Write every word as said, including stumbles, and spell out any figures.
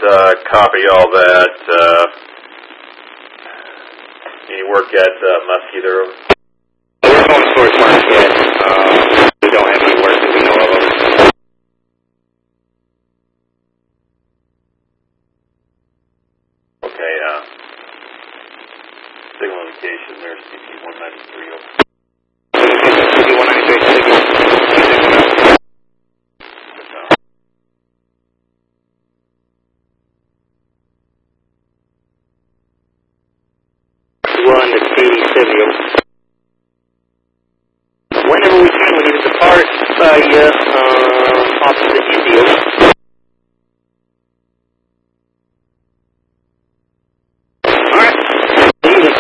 uh, copy all that. Uh, any work at uh, Musketeer? We're going Source Market. Uh, we don't have any work that we know of. Okay, uh, signal indication there, C P one ninety-three.